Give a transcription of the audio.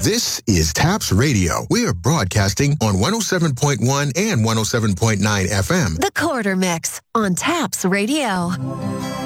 This is TAPS Radio. We are broadcasting on 107.1 and 107.9 FM. The Quarter Mix on TAPS Radio.